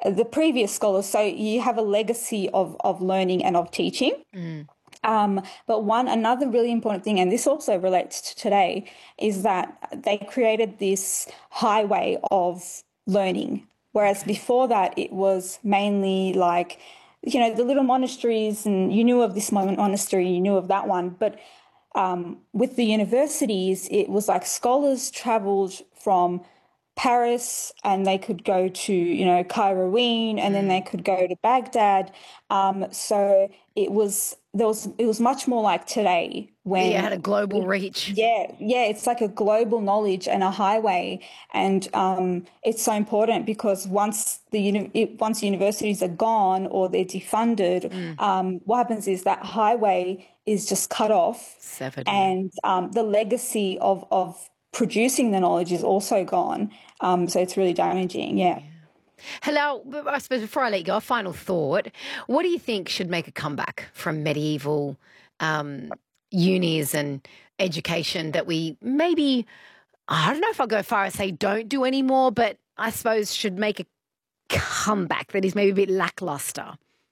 the previous scholars. So you have a legacy of learning and of teaching. But another really important thing, and this also relates to today, is that they created this highway of learning. Whereas before that, it was mainly like, the little monasteries, and you knew of this monastery, you knew of that one. But with the universities, it was like scholars traveled from Paris and they could go to, Kairouan, and then they could go to Baghdad. So it was much more like today when Yeah, it had a global reach. yeah, it's like a global knowledge and a highway, and it's so important because once universities are gone or they're defunded, what happens is that highway is just cut off, Severed, yeah. and the legacy of producing the knowledge is also gone. So it's really damaging. Yeah. Hello, I suppose before I let you go, a final thought. What do you think should make a comeback from medieval unis and education that we maybe, I don't know if I'll go far as say don't do anymore, but I suppose should make a comeback that is maybe a bit lackluster?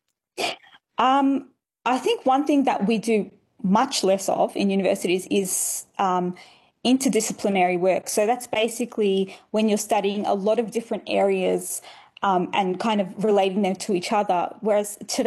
I think one thing that we do much less of in universities is interdisciplinary work. So that's basically when you're studying a lot of different areas and kind of relating them to each other. Whereas today,